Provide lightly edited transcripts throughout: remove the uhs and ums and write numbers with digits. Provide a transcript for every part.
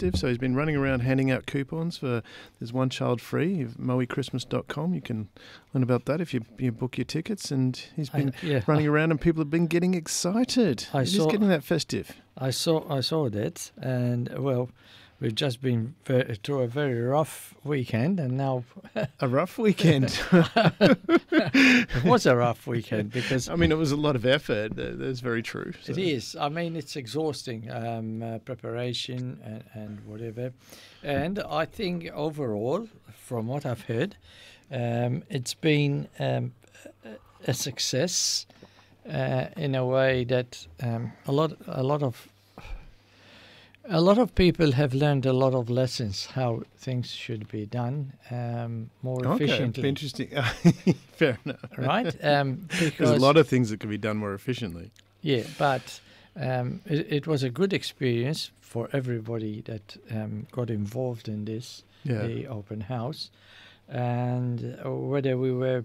festive, so he's been running around handing out coupons for there's one child free. MauiChristmas.com. You can learn about that if you book your tickets. And he's been running around, and people have been getting excited. He's getting that festive. I saw that, and well, we've just been through a very rough weekend, and now a rough weekend. It was a rough weekend because I mean it was a lot of effort. That's very true. So. It is. I mean, it's exhausting preparation and whatever. And I think overall, from what I've heard, it's been a success in a way that a lot of people have learned a lot of lessons how things should be done more efficiently. Okay, interesting. Fair enough. Right? Because there's a lot of things that can be done more efficiently. Yeah, but it was a good experience for everybody that got involved in this, the open house. And whether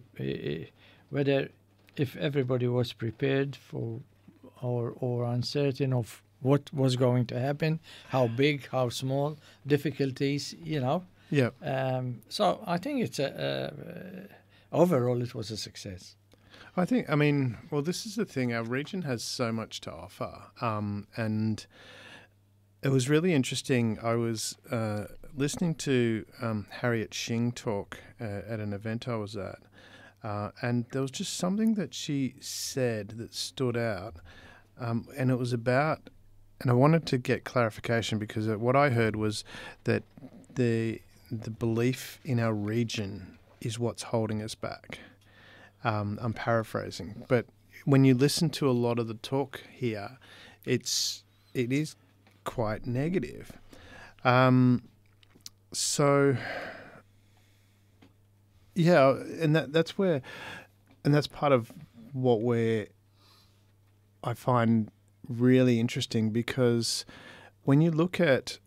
if everybody was prepared for or uncertain of what was going to happen, how big, how small, difficulties, Yeah. So I think it's overall it was a success. I mean, this is the thing. Our region has so much to offer, and it was really interesting. I was listening to Harriet Shing talk at an event I was at, and there was just something that she said that stood out, and it was about. And I wanted to get clarification because what I heard was that the belief in our region is what's holding us back. I'm paraphrasing, but when you listen to a lot of the talk here, it is quite negative. So yeah, and that's part of what I find really interesting, because when you look at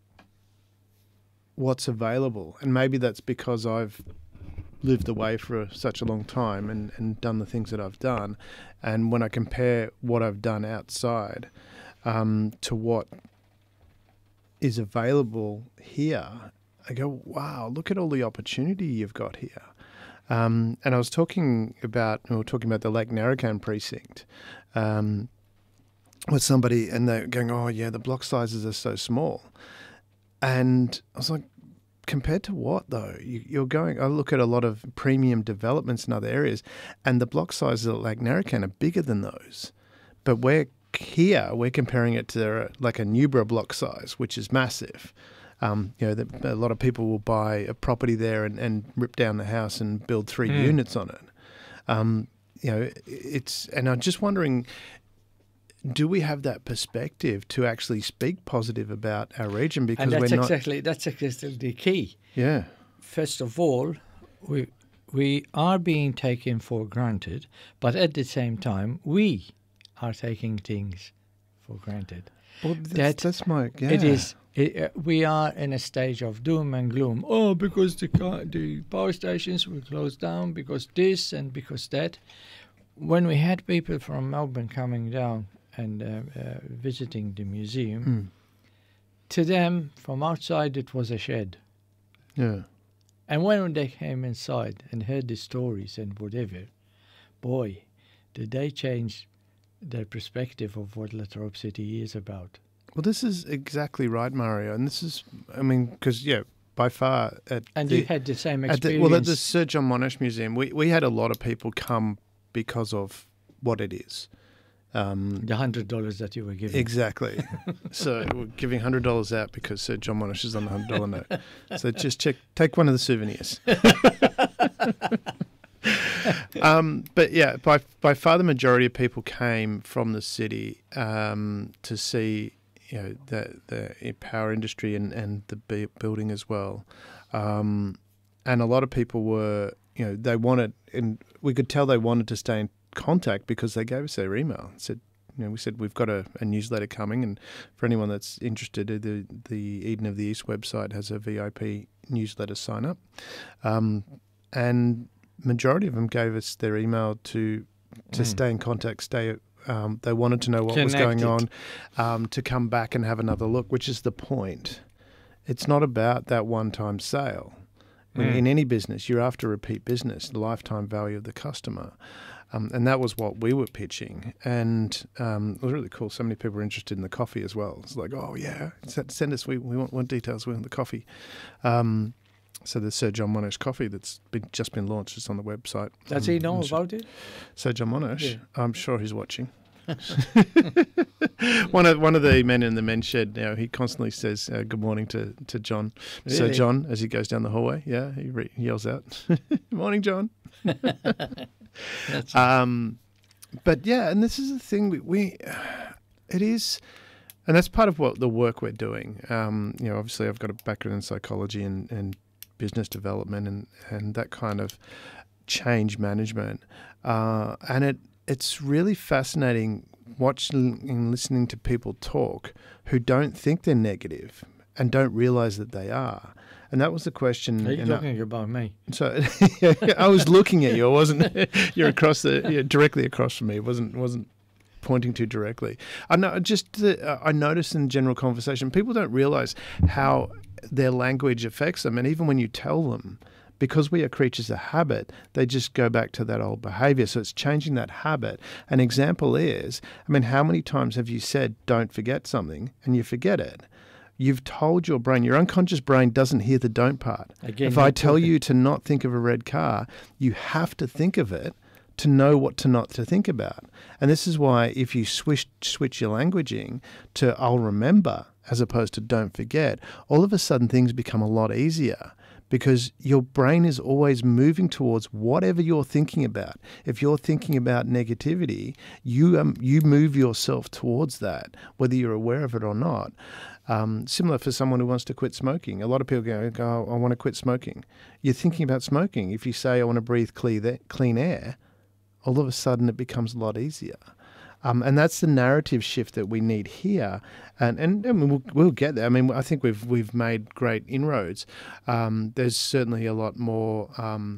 what's available, and maybe that's because I've lived away for such a long time and done the things that I've done, and when I compare what I've done outside to what is available here, I go, wow, look at all the opportunity you've got here. And we were talking about the Lake Narragansett precinct, with somebody, and they're going, oh yeah, the block sizes are so small. And I was like, compared to what though? I look at a lot of premium developments in other areas, and the block sizes at Lake Narragansett are bigger than those. But we're comparing it to like a Newborough block size, which is massive. A lot of people will buy a property there and rip down the house and build 3 units on it. And I'm just wondering, do we have that perspective to actually speak positive about our region? Because that's exactly the key. Yeah. First of all, we are being taken for granted, but at the same time, we are taking things for granted. Well, that's my. Yeah. It is. We are in a stage of doom and gloom. Oh, because the power stations will close down, because this and because that. When we had people from Melbourne coming down and visiting the museum, to them, from outside, it was a shed. Yeah. And when they came inside and heard the stories and whatever, boy, did they change their perspective of what Latrobe City is about. Well, this is exactly right, Mario. And this is, because, by far... you had the same experience. At the Sir John Monash Museum, we had a lot of people come because of what it is. The $100 that you were giving. Exactly. So we're giving $100 out because Sir John Monash is on the $100 note. So just take one of the souvenirs. But yeah, by far the majority of people came from the city to see the power industry and the building as well. And a lot of people were, they wanted, and we could tell they wanted to stay in contact because they gave us their email. We said we've got a newsletter coming, and for anyone that's interested, the Eden of the East website has a VIP newsletter sign up, and majority of them gave us their email to stay in contact. They wanted to know what was going on, to come back and have another look, which is the point. It's not about that one-time sale. In any business, you're after repeat business, the lifetime value of the customer. And that was what we were pitching. And it was really cool. So many people were interested in the coffee as well. It's like, oh, yeah, send us, we want details, we want the coffee. So the Sir John Monash coffee that's just been launched. It's on the website. Does he know about it? Sir John Monash? Yeah. I'm sure he's watching. One of the men in the men's shed now, he constantly says good morning to John. Really? Sir John, as he goes down the hallway. Yeah, he yells out, morning, John. But yeah, and this is the thing it is, and that's part of what the work we're doing. Obviously I've got a background in psychology and business development and that kind of change management. And it's really fascinating watching and listening to people talk who don't think they're negative and don't realize that they are. And that was the question. Are you talking about me? So I was looking at you. I wasn't. You're directly across from me. It wasn't pointing to directly. I know. I noticed in general conversation, people don't realize how their language affects them, and even when you tell them, because we are creatures of habit, they just go back to that old behavior. So it's changing that habit. An example is, how many times have you said, don't forget something, and you forget it? You've told your brain, your unconscious brain doesn't hear the don't part. Again, if I tell you to not think of a red car, you have to think of it to know what to not to think about. And this is why if you switch your languaging to I'll remember as opposed to don't forget, all of a sudden things become a lot easier. Because your brain is always moving towards whatever you're thinking about. If you're thinking about negativity, you move yourself towards that, whether you're aware of it or not. Similar for someone who wants to quit smoking. A lot of people go, I want to quit smoking. You're thinking about smoking. If you say, I want to breathe clean air, all of a sudden it becomes a lot easier. And that's the narrative shift that we need here, and we'll get there. I think we've made great inroads. There's certainly a lot more.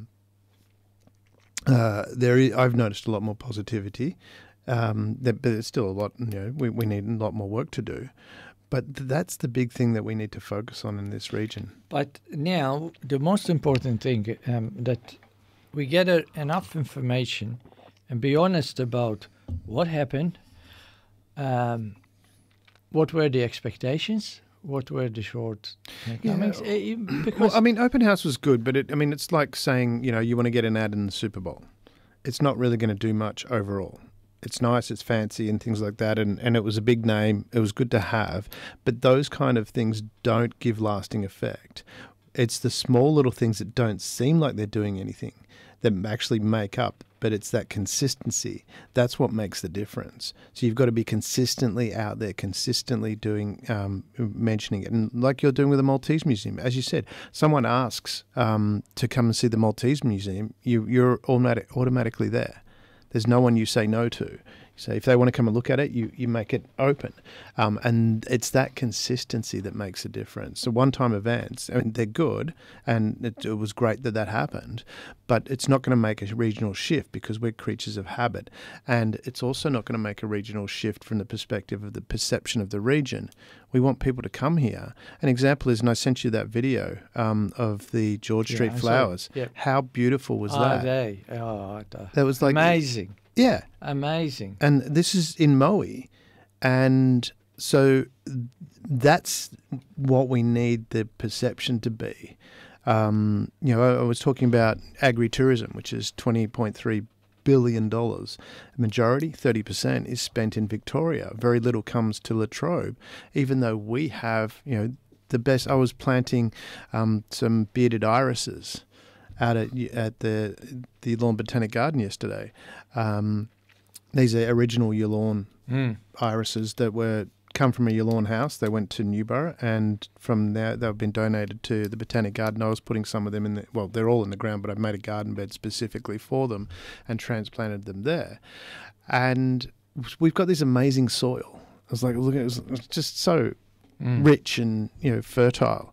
I've noticed a lot more positivity, but there's still a lot. We need a lot more work to do. But that's the big thing that we need to focus on in this region. But now the most important thing that we get enough information and be honest about what happened, what were the expectations, what were the shortcomings. Because open house was good, but it's like saying, you want to get an ad in the Super Bowl. It's not really going to do much overall. It's nice, it's fancy and things like that, and it was a big name. It was good to have, but those kind of things don't give lasting effect. It's the small little things that don't seem like they're doing anything that actually make up, but it's that consistency. That's what makes the difference. So you've got to be consistently out there, consistently doing, mentioning it. And like you're doing with the Maltese Museum, as you said, someone asks to come and see the Maltese Museum, you're automatically there. There's no one you say no to. So if they want to come and look at it, you make it open. And it's that consistency that makes a difference. So one-time events, they're good, and it was great that happened, but it's not going to make a regional shift because we're creatures of habit. And it's also not going to make a regional shift from the perspective of the perception of the region. We want people to come here. An example is, and I sent you that video of the George Street flowers. Yep. How beautiful was that? That was like amazing. Yeah. Amazing. And this is in Moe. And so that's what we need the perception to be. I was talking about agritourism, which is $20.3 billion. The majority, 30%, is spent in Victoria. Very little comes to Latrobe, even though we have, the best. I was planting some bearded irises out at the Lawn Botanic Garden yesterday. These are original Yallourn irises that come from a Yallourn house. They went to Newborough, and from there they've been donated to the Botanic Garden. I was putting some of them in they're all in the ground, but I've made a garden bed specifically for them and transplanted them there. And we've got this amazing soil. I was like, look, it's just so rich and fertile.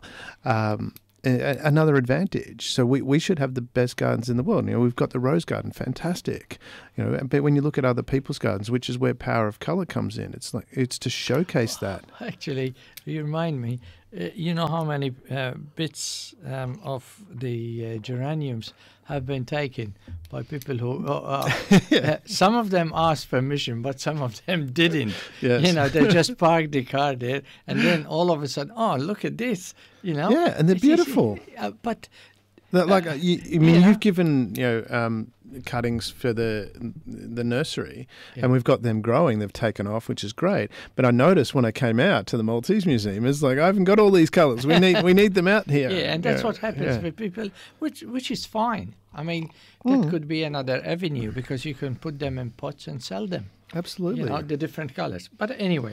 Another advantage. So we should have the best gardens in the world. We've got the rose garden, fantastic. But when you look at other people's gardens, which is where power of colour comes in, it's to showcase that. Actually, you remind me. you know how many bits of the geraniums have been taken by people who some of them asked permission, but some of them didn't. Yes. You know, they just parked the car there, and then all of a sudden, oh, look at this, you know. Yeah, and they're It's just- beautiful. But You've given cuttings for the nursery, Yeah. and we've got them growing. They've taken off, which is great. But I noticed when I came out to the Maltese Museum, it's like I haven't got all these colours. We need them out here. yeah, and that's what happens Yeah. with people, which is fine. I mean, that could be another avenue because you can put them in pots and sell them. Absolutely. You know, the different colors. But anyway,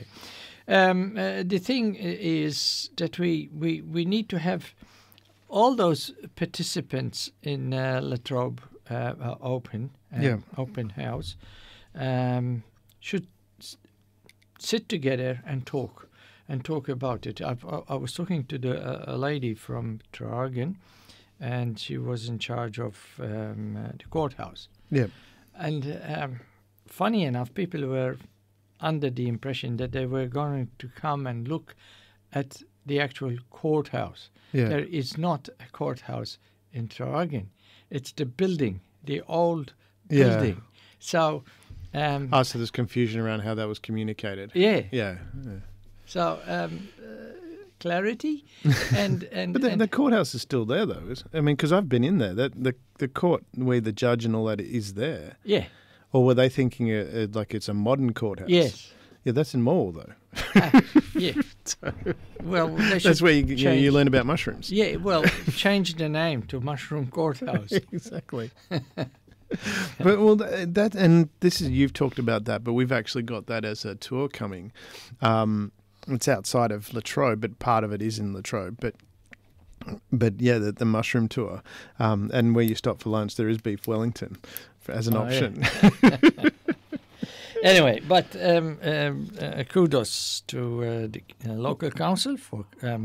the thing is that we need to have all those participants in La Trobe open house should sit together and talk about it. I was talking to a lady from Tragen, and she was in charge of the courthouse. Yeah. And funny enough, people were under the impression that they were going to come and look at the actual courthouse. Yeah. There is not a courthouse in Tragen. It's the building, the old Yeah. building. So, So there's confusion around how that was communicated. yeah. Yeah. So, clarity and But the courthouse is still there, though. I mean, because I've been in there. The court where the judge and all that is there. yeah, Or were they thinking like it's a modern courthouse? yes, Yeah, that's in Mall, though. yeah. Well, they That's should where you change- learn about mushrooms. Yeah, well, change the name to Mushroom Courthouse. Exactly. But well, that and this is you've talked about that, but we've actually got that as a tour coming. It's outside of Latrobe, but part of it is in Latrobe. But yeah, the mushroom tour, and where you stop for lunch, there is beef Wellington as an Oh, yeah. option. Anyway, but kudos to the local council for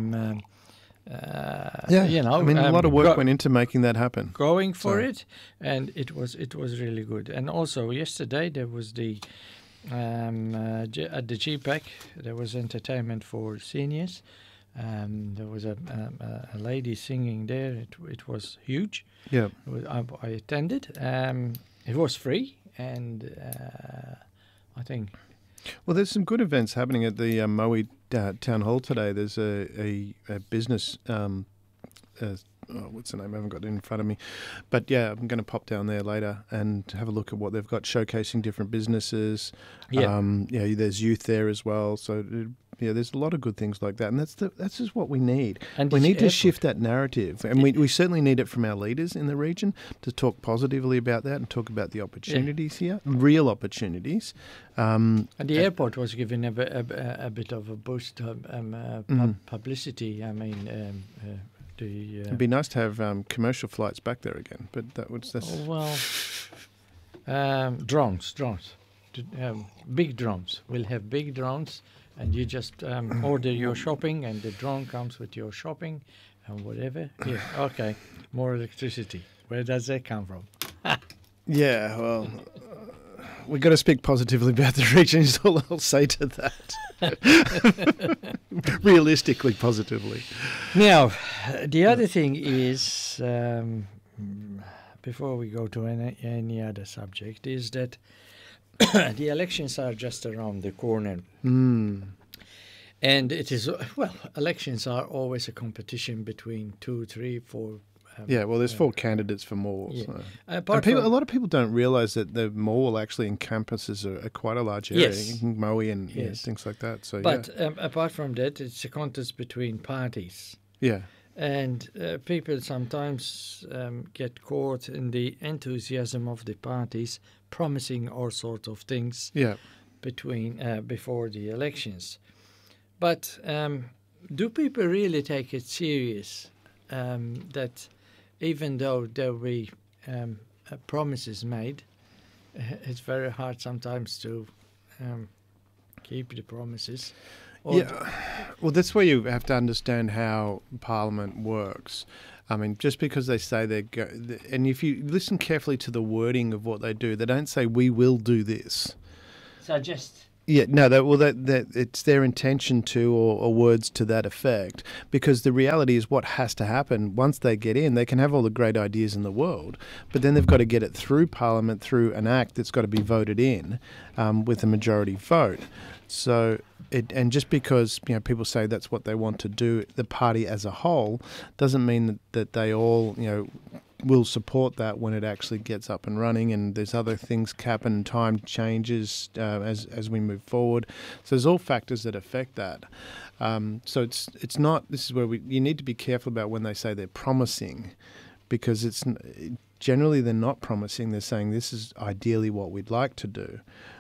you know, I mean, a lot of work go- went into making that happen. going for So- it, and it was really good. And also yesterday there was the at the GPAC there was entertainment for seniors. There was a lady singing there. It was huge. Yeah. I attended. It was free, and I think Well, there's some good events happening at the Maui Town Hall today. There's a business, what's the name? I haven't got it in front of me. But yeah, I'm going to pop down there later and have a look at what they've got, showcasing different businesses. Yeah. There's youth there as well. So yeah, there's a lot of good things like that. And that's just what we need. And We this need to airport. shift that narrative. And we certainly need it from our leaders in the region to talk positively about that and talk about the opportunities here, real opportunities. And the airport was given a bit of a boost, publicity. I mean, It'd be nice to have commercial flights back there again, but that's drones, big drones. We'll have big drones, and you just order your shopping, and the drone comes with your shopping and whatever. Yeah, okay. More electricity. Where does that come from? yeah. Well, we got to speak positively about the region. Is all I'll say to that. Realistically, positively. Now, the other thing is, before we go to any other subject, is that the elections are just around the corner. And it is, well, elections are always a competition between 2, 3, 4. Yeah, well, there's 4 candidates for Mall. Yeah. So. Apart And a from, lot of people don't realise that the Mall actually encompasses a quite a large area, Yes. Maui and Yes. things like that. So but apart from that, it's a contest between parties. yeah, And people sometimes get caught in the enthusiasm of the parties promising all sorts of things yeah. before the elections. But do people really take it serious that even though there will be promises made, it's very hard sometimes to keep the promises? Well, that's where you have to understand how Parliament works. I mean, just because they say and if you listen carefully to the wording of what they do, they don't say, we will do this. Suggest. Yeah, no, that it's their intention to, or words to that effect, because the reality is what has to happen once they get in. They can have all the great ideas in the world, but then they've got to get it through Parliament through an act that's got to be voted in with a majority vote. So, and just because people say that's what they want to do, the party as a whole, doesn't mean that they all will support that when it actually gets up and running, and there's other things happen and time changes as we move forward. So there's all factors that affect that. So it's not, this is where you need to be careful about when they say they're promising, because it's generally they're not promising. They're saying this is ideally what we'd like to do.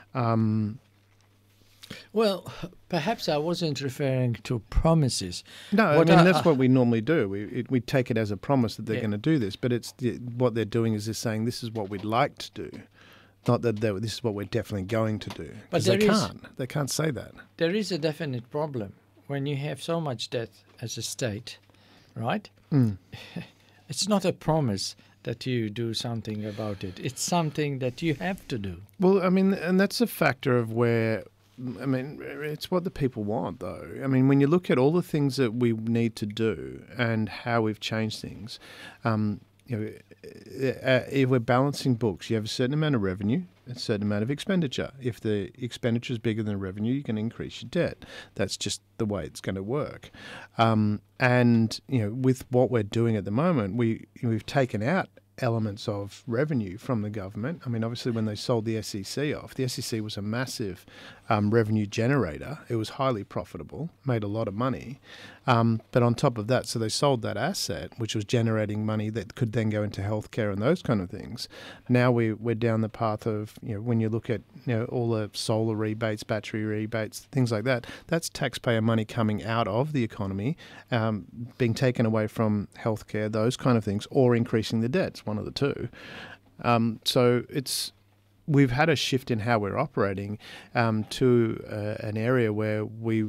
Well, perhaps I wasn't referring to promises. No, that's what we normally do. We take it as a promise that they're going to do this, but what they're doing is they're saying this is what we'd like to do, not that this is what we're definitely going to do. But they can't say that. There is a definite problem when you have so much debt as a state, right? Mm. It's not a promise that you do something about it. It's something that you have to do. Well, and that's a factor of where. It's what the people want, though. When you look at all the things that we need to do and how we've changed things, if we're balancing books, you have a certain amount of revenue, a certain amount of expenditure. If the expenditure is bigger than the revenue, you can increase your debt. That's just the way it's going to work. With what we're doing at the moment, we've taken out elements of revenue from the government. Obviously when they sold the SEC off, the SEC was a massive revenue generator. It was highly profitable, made a lot of money. But on top of that, so they sold that asset, which was generating money that could then go into healthcare and those kind of things. Now we're down the path of, when you look at all the solar rebates, battery rebates, things like that, that's taxpayer money coming out of the economy, being taken away from healthcare, those kind of things, or increasing the debts, one of the two. So we've had a shift in how we're operating to an area where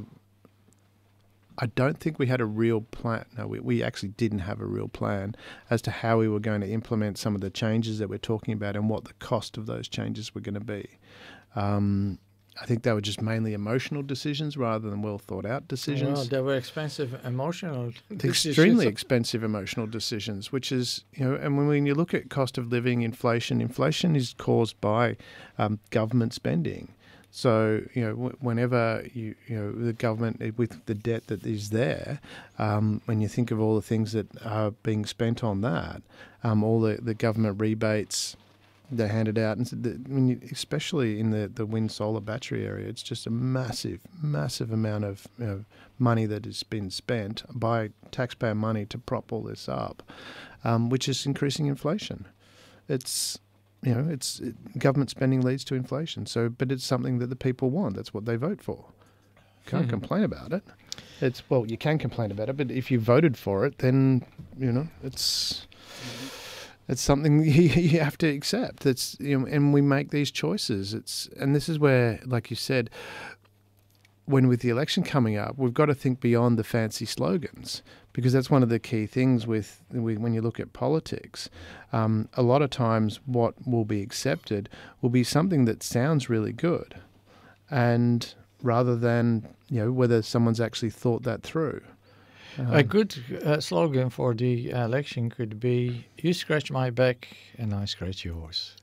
I don't think we had a real plan. No, we actually didn't have a real plan as to how we were going to implement some of the changes that we're talking about and what the cost of those changes were going to be. I think they were just mainly emotional decisions rather than well thought out decisions. Well, they were expensive emotional decisions. Extremely expensive emotional decisions, which is, and when you look at cost of living, inflation is caused by government spending. So, whenever the government, with the debt that is there, when you think of all the things that are being spent on that, all the government rebates they handed out, and especially in the wind solar battery area, it's just a massive, massive amount of money that has been spent by taxpayer money to prop all this up, which is increasing inflation. It's government spending leads to inflation. So, but it's something that the people want. That's what they vote for. Can't complain about it. You can complain about it, but if you voted for it, then it's something you have to accept. And we make these choices. And this is where, like you said, when with the election coming up, we've got to think beyond the fancy slogans, because that's one of the key things when you look at politics. A lot of times what will be accepted will be something that sounds really good, and rather than whether someone's actually thought that through. A good slogan for the election could be, you scratch my back and I scratch yours.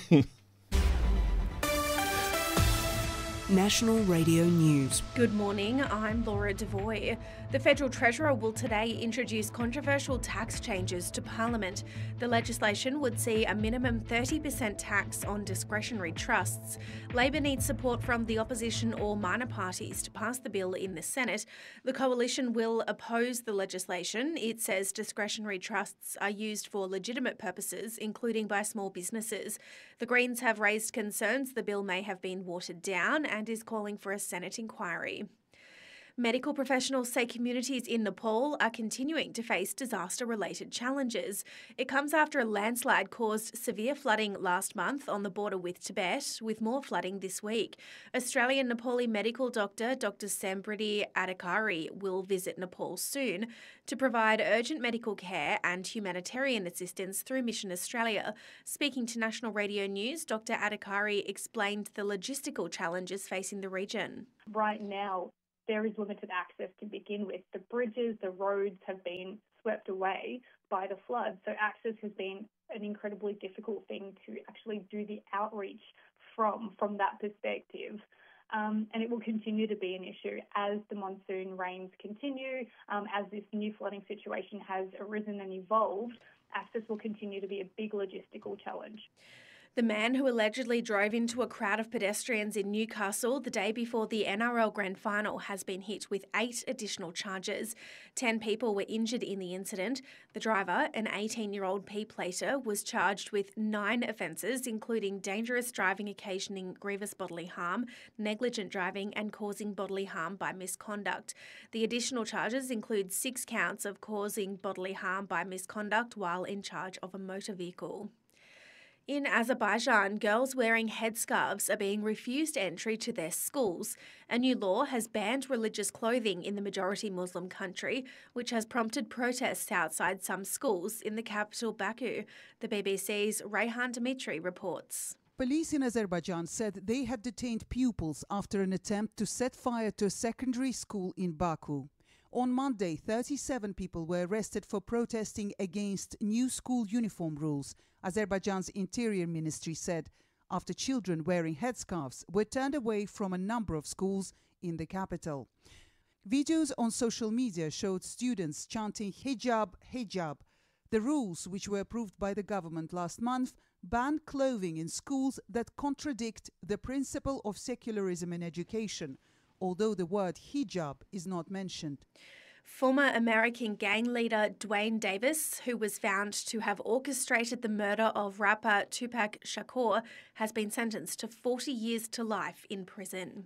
National Radio News. Good morning, I'm Laura Devoy. The Federal Treasurer will today introduce controversial tax changes to Parliament. The legislation would see a minimum 30% tax on discretionary trusts. Labor needs support from the opposition or minor parties to pass the bill in the Senate. The coalition will oppose the legislation. It says discretionary trusts are used for legitimate purposes, including by small businesses. The Greens have raised concerns the bill may have been watered down and is calling for a Senate inquiry. Medical professionals say communities in Nepal are continuing to face disaster-related challenges. It comes after a landslide caused severe flooding last month on the border with Tibet, with more flooding this week. Australian Nepali medical doctor Dr. Sambriti Adhikari will visit Nepal soon to provide urgent medical care and humanitarian assistance through Mission Australia. Speaking to National Radio News, Dr. Adhikari explained the logistical challenges facing the region. Right now, there is limited access to begin with. The bridges, the roads have been swept away by the flood. So access has been an incredibly difficult thing to actually do the outreach from that perspective. And it will continue to be an issue as the monsoon rains continue, as this new flooding situation has arisen and evolved. Access will continue to be a big logistical challenge. The man who allegedly drove into a crowd of pedestrians in Newcastle the day before the NRL Grand Final has been hit with 8 additional charges. 10 people were injured in the incident. The driver, an 18-year-old P-plater, was charged with 9 offences, including dangerous driving occasioning grievous bodily harm, negligent driving and causing bodily harm by misconduct. The additional charges include 6 counts of causing bodily harm by misconduct while in charge of a motor vehicle. In Azerbaijan, girls wearing headscarves are being refused entry to their schools. A new law has banned religious clothing in the majority Muslim country, which has prompted protests outside some schools in the capital Baku. The BBC's Rayhan Dimitri reports. Police in Azerbaijan said they had detained pupils after an attempt to set fire to a secondary school in Baku. On Monday, 37 people were arrested for protesting against new school uniform rules, Azerbaijan's Interior Ministry said, after children wearing headscarves were turned away from a number of schools in the capital. Videos on social media showed students chanting hijab, hijab. The rules, which were approved by the government last month, ban clothing in schools that contradict the principle of secularism in education, although the word hijab is not mentioned. Former American gang leader Dwayne Davis, who was found to have orchestrated the murder of rapper Tupac Shakur, has been sentenced to 40 years to life in prison.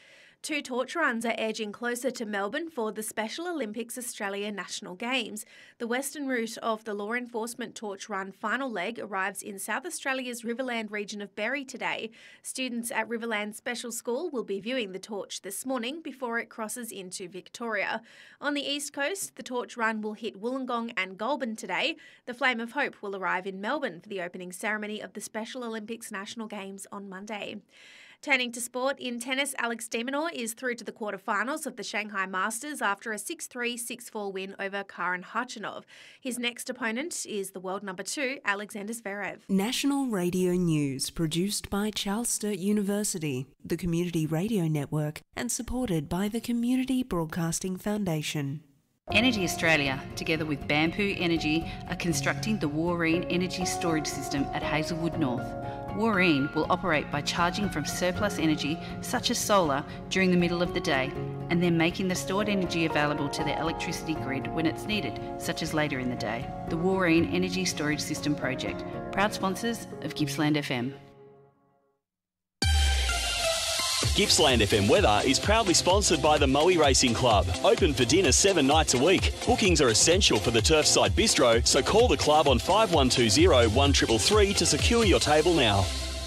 2 torch runs are edging closer to Melbourne for the Special Olympics Australia National Games. The western route of the law enforcement torch run final leg arrives in South Australia's Riverland region of Berry today. Students at Riverland Special School will be viewing the torch this morning before it crosses into Victoria. On the east coast, the torch run will hit Wollongong and Goulburn today. The Flame of Hope will arrive in Melbourne for the opening ceremony of the Special Olympics National Games on Monday. Turning to sport, in tennis, Alex de Minaur is through to the quarterfinals of the Shanghai Masters after a 6-3, 6-4 win over Karen Khachanov. His next opponent is the world number 2, Alexander Zverev. National Radio News, produced by Charles Sturt University, the Community Radio Network, and supported by the Community Broadcasting Foundation. Energy Australia, together with Bamboo Energy, are constructing the Wooreen Energy Storage System at Hazelwood North. Wooreen will operate by charging from surplus energy, such as solar, during the middle of the day, and then making the stored energy available to the electricity grid when it's needed, such as later in the day. The Wooreen Energy Storage System Project, proud sponsors of Gippsland FM. Gippsland FM Weather is proudly sponsored by the Moe Racing Club. Open for dinner 7 nights a week. Bookings are essential for the Turfside Bistro, so call the club on 5120 1333 to secure your table now.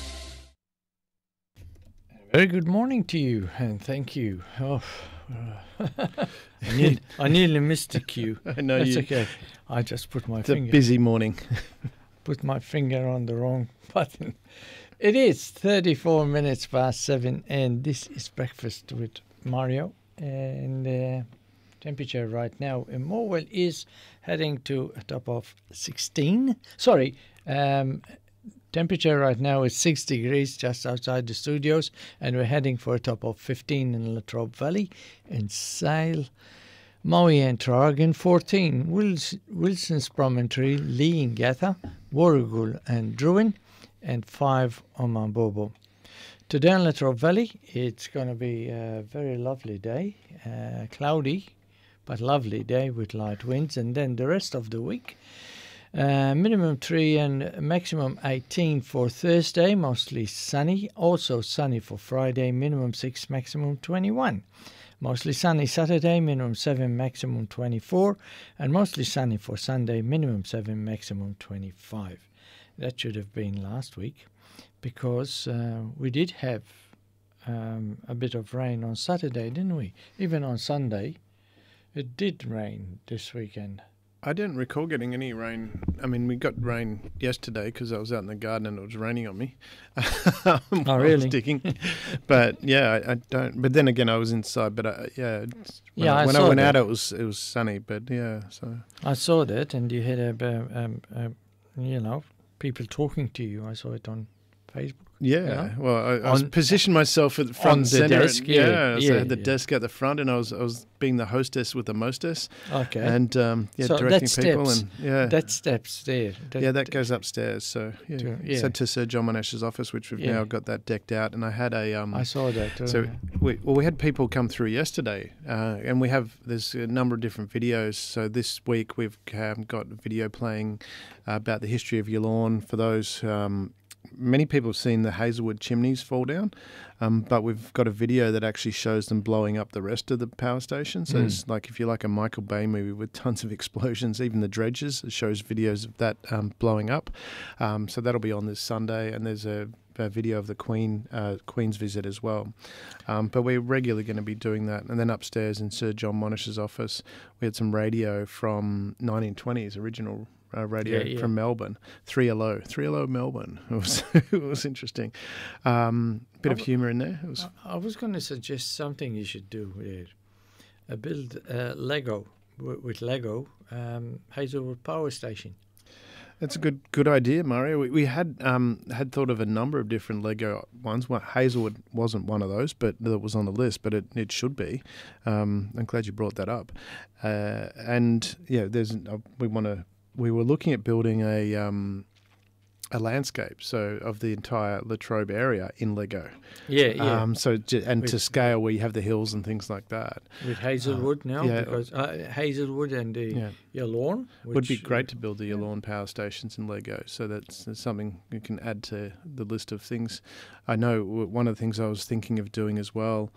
Very good morning to you, and thank you. I nearly missed the cue. I know. That's okay. I just put my It's finger. a busy morning. Put my finger on the wrong button. It is 34 minutes past 7, and this is Breakfast with Mario. And temperature right now in Morwell is heading to a top of 16. Temperature right now is 6 degrees just outside the studios, and we're heading for a top of 15 in Latrobe Valley, in Sale, Maui and Tragan 14, Wilson's Promontory, Lee and Gatha, Warragul and Druin, and 5 on Mambobo. Today in Latrobe Valley, it's going to be a very lovely day, cloudy but lovely day with light winds, and then the rest of the week, minimum 3 and maximum 18 for Thursday, mostly sunny, also sunny for Friday, minimum 6, maximum 21. Mostly sunny Saturday, minimum 7, maximum 24. And mostly sunny for Sunday, minimum 7, maximum 25. That should have been last week, because we did have a bit of rain on Saturday, didn't we? Even on Sunday, it did rain this weekend. I didn't recall getting any rain. I mean, we got rain yesterday because I was out in the garden and it was raining on me. Oh, really? I was digging. But yeah, I don't. But then again, I was inside. But when I went out, it was sunny. But yeah, so I saw that, and you had people talking to you. I saw it on Facebook. Yeah, well, I was positioned myself at the front on the center. desk, So I had the desk at the front, and I was being the hostess with the mostess. Okay. And so directing people. Steps. And that steps there. That goes upstairs. So so to Sir John Monash's office, which we've now got that decked out. And I had I saw that. So we had people come through yesterday, and there's a number of different videos. So this week we've got a video playing about the history of Yallourn for those. Many people have seen the Hazelwood chimneys fall down, but we've got a video that actually shows them blowing up the rest of the power station. So it's like, if you like a Michael Bay movie with tons of explosions, even the dredges, it shows videos of that blowing up. So that'll be on this Sunday, and there's a video of the Queen's visit as well. But we're regularly going to be doing that. And then upstairs in Sir John Monash's office, we had some radio from 1920s, original radio from Melbourne, 3LO Melbourne. It was interesting. Bit of humour in there. I was going to suggest something you should do there. Build Lego with Lego Hazelwood Power Station. That's a good idea, Mario. We had thought of a number of different Lego ones. Well, Hazelwood wasn't one of those, but that was on the list. But it should be. I'm glad you brought that up. And yeah, we were looking at building a landscape, so of the entire Latrobe area in Lego. Yeah. To scale, where you have the hills and things like that. With Hazelwood because Hazelwood and the Yallourn. Would be great to build the Yallourn power stations in Lego. So that's something you can add to the list of things. I know one of the things I was thinking of doing as well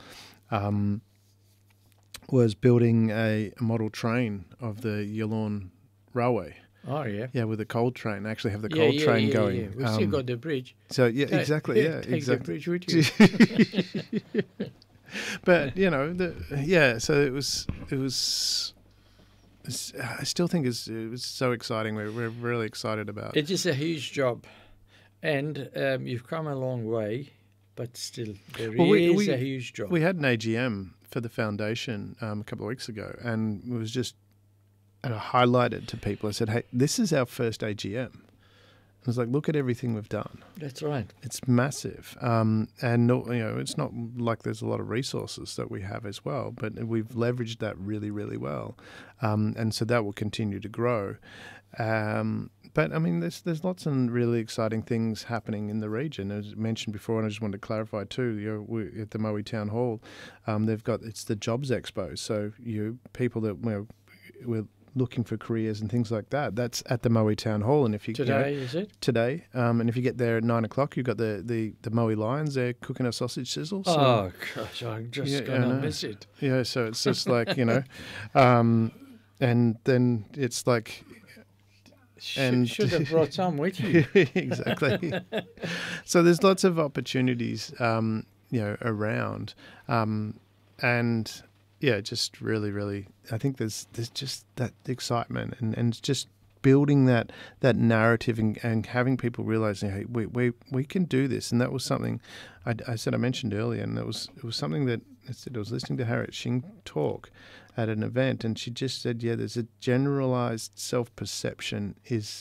was building a model train of the Yallourn Railway. Oh, yeah. Yeah, with a coal train. Actually have the coal train going. Yeah. We've still got the bridge. So, exactly. Take the bridge with you. But, so it was I still think it was so exciting. We're really excited about it. It is a huge job. And you've come a long way, but still there is a huge job. We had an AGM for the foundation a couple of weeks ago, and it was just... And I highlighted to people, I said, hey, this is our first AGM. I was like, look at everything we've done. That's right. It's massive. And, it's not like there's a lot of resources that we have as well, but we've leveraged that really, really well. And so that will continue to grow. But, I mean, there's lots of really exciting things happening in the region. As mentioned before, and I just wanted to clarify too, we're at the Moe Town Hall, it's the Jobs Expo. So people that we're looking for careers and things like that. That's at the Moe Town Hall, and if you is it today? And if you get there at 9:00, you've got the Moe Lions there cooking a sausage sizzle. So, oh gosh, I'm just gonna miss it. Yeah, so it's just like and then it's like. And should have brought some with you. Exactly. So there's lots of opportunities, around, and. Yeah, just really, really, I think there's just that excitement and just building that narrative and having people realizing, hey, we can do this. And that was something I mentioned earlier, and it was something that I was listening to Harriet Shing talk at an event, and she just said, there's a generalized self-perception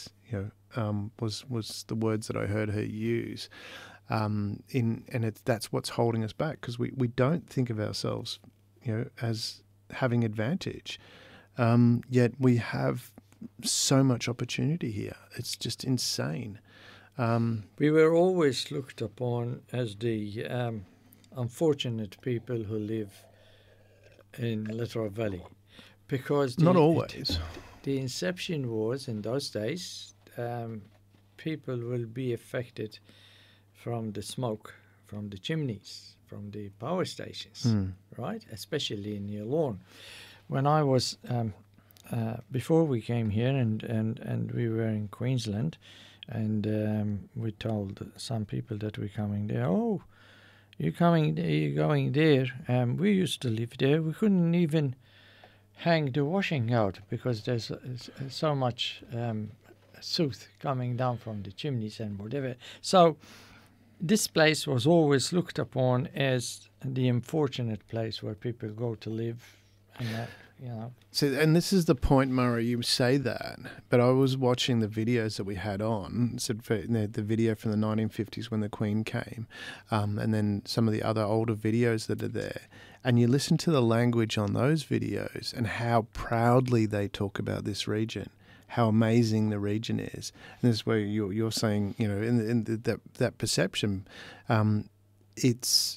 was the words that I heard her use. That's what's holding us back, because we don't think of ourselves as having advantage. Yet we have so much opportunity here. It's just insane. We were always looked upon as the unfortunate people who live in Latrobe Valley, because not always. The inception was, in those days, people will be affected from the smoke from the chimneys, from the power stations, right? Especially in Yallourn. When I was before we came here, and we were in Queensland, and we told some people that we're coming there. Oh, you're going there. We used to live there. We couldn't even hang the washing out because there's so much soot coming down from the chimneys and whatever. So this place was always looked upon as the unfortunate place where people go to live, and that, you know. So, and this is the point, Murray. You say that, but I was watching the videos that we had on. So the video from the 1950s when the Queen came, and then some of the other older videos that are there. And you listen to the language on those videos and how proudly they talk about this region, how amazing the region is. And this is where you're saying, you know, in that perception, it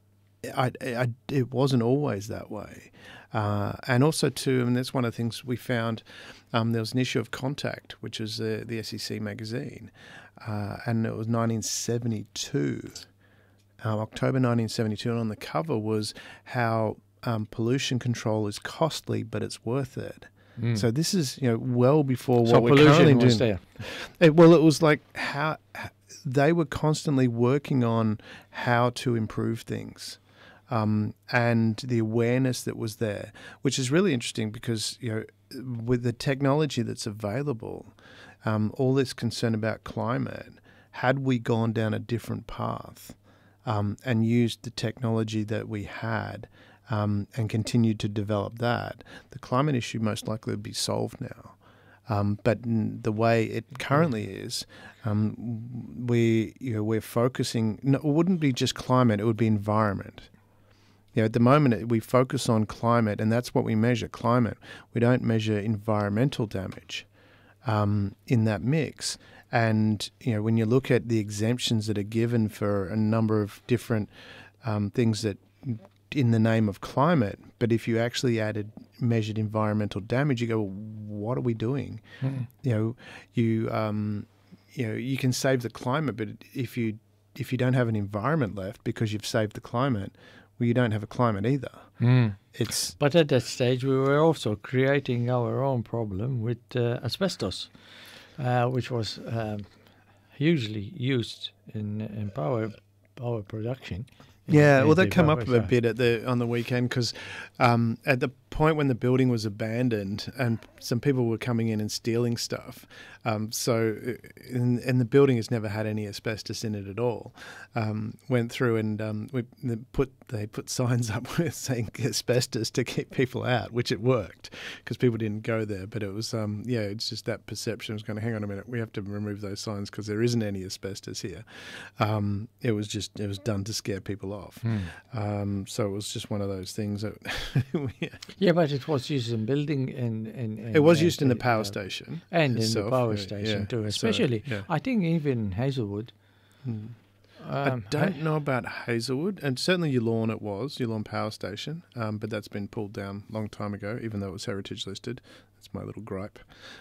wasn't always that way. And also, too, and that's one of the things we found, there was an issue of Contact, which was the SEC magazine, and it was 1972, October 1972, and on the cover was how pollution control is costly, but it's worth it. So this is, you know, well before what we're currently doing. There. It was like how they were constantly working on how to improve things. And the awareness that was there, which is really interesting because, you know, with the technology that's available, all this concern about climate, had we gone down a different path and used the technology that we had and continued to develop that, the climate issue most likely would be solved now. But the way it currently is, we're focusing. No, it wouldn't be just climate; it would be environment. You know, at the moment, we focus on climate, and that's what we measure, climate. We don't measure environmental damage in that mix. And, you know, when you look at the exemptions that are given for a number of different things that in the name of climate, but if you actually measured environmental damage, you go, well, what are we doing? You know, you can save the climate, but if you don't have an environment left because you've saved the climate, well, you don't have a climate either. But at that stage, we were also creating our own problem with asbestos, which was hugely used in power production. Yeah, well, that came up a bit on the weekend because at the point when the building was abandoned and some people were coming in and stealing stuff, and the building has never had any asbestos in it at all. Went through and they put signs up with saying asbestos to keep people out, which it worked because people didn't go there. But it was it's just that perception was going to hang on a minute. We have to remove those signs because there isn't any asbestos here. It was done to scare people off. So it was just one of those things that. Yeah, but it was used in building and it was used in the power station and itself, in the power station too, especially. So, I think even Hazelwood. I don't know about Hazelwood, and certainly Yallourn Power Station, but that's been pulled down a long time ago, even though it was heritage listed. That's my little gripe.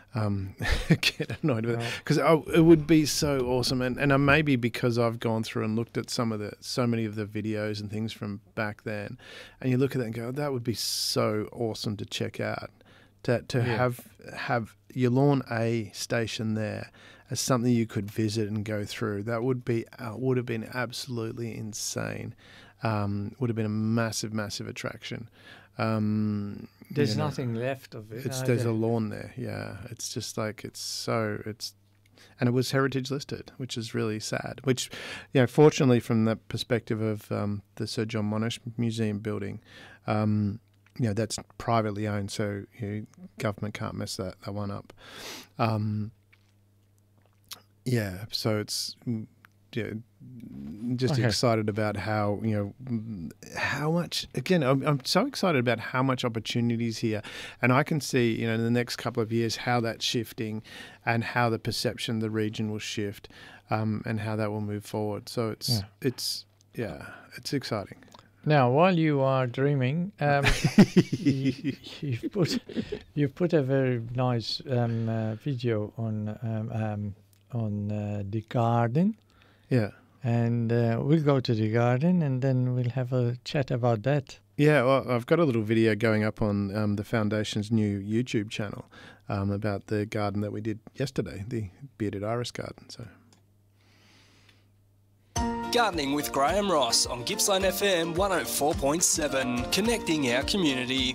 Get annoyed with it because it would be so awesome, and maybe because I've gone through and looked at so many of the videos and things from back then, and you look at that and go, that would be so awesome to check out, to have Yallourn A station there as something you could visit and go through. That would have been absolutely insane. Would have been a massive attraction. There's nothing left of it. There's a lawn there. Yeah, it's just like and it was heritage listed, which is really sad. Which, you know, fortunately from the perspective of the Sir John Monash Museum building, you know, that's privately owned, so government can't mess that one up. Yeah, so it's just excited about how, you know, how much, again, I'm so excited about how much opportunities here, and I can see, you know, in the next couple of years how that's shifting and how the perception of the region will shift, and how that will move forward. So it's exciting. Now, while you are dreaming, you've put a very nice video on the garden. Yeah. And we'll go to the garden and then we'll have a chat about that. Yeah, well, I've got a little video going up on the Foundation's new YouTube channel about the garden that we did yesterday, the Bearded Iris Garden. So, Gardening with Graham Ross on Gippsland FM 104.7, connecting our community.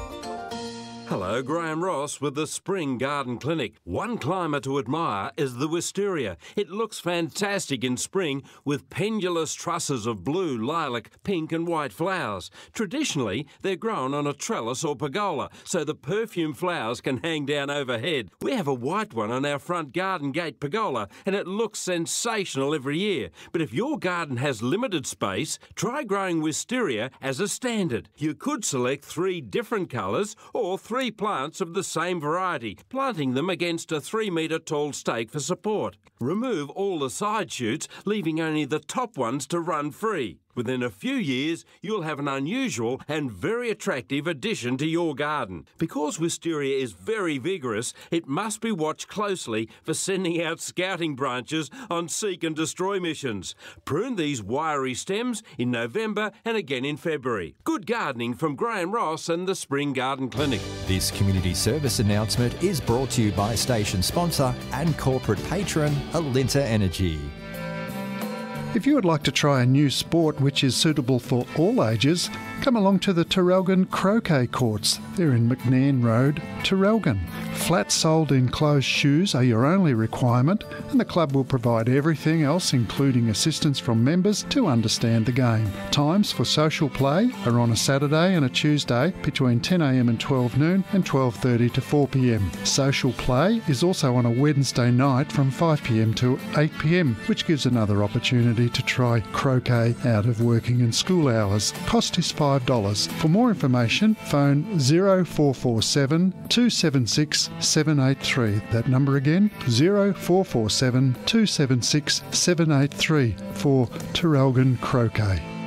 Hello, Graham Ross with the Spring Garden Clinic. One climber to admire is the wisteria. It looks fantastic in spring with pendulous trusses of blue, lilac, pink and white flowers. Traditionally, they're grown on a trellis or pergola, so the perfume flowers can hang down overhead. We have a white one on our front garden gate pergola, and it looks sensational every year. But if your garden has limited space, try growing wisteria as a standard. You could select 3 different colours or 3 plants of the same variety, planting them against a 3-metre tall stake for support. Remove all the side shoots, leaving only the top ones to run free. Within a few years, you'll have an unusual and very attractive addition to your garden. Because wisteria is very vigorous, it must be watched closely for sending out scouting branches on seek and destroy missions. Prune these wiry stems in November and again in February. Good gardening from Graham Ross and the Spring Garden Clinic. This community service announcement is brought to you by station sponsor and corporate patron Alinta Energy. If you would like to try a new sport which is suitable for all ages, come along to the Traralgon Croquet Courts. They're in McNairn Road, Traralgon. Flat-soled enclosed shoes are your only requirement, and the club will provide everything else, including assistance from members to understand the game. Times for social play are on a Saturday and a Tuesday between 10 a.m. and 12 noon and 12:30 to 4 p.m. Social play is also on a Wednesday night from 5 p.m. to 8 p.m, which gives another opportunity to try croquet out of working and school hours. Cost is $5. For more information, phone 0447 276 783. That number again, 0447 276 783 for Traralgon Croquet.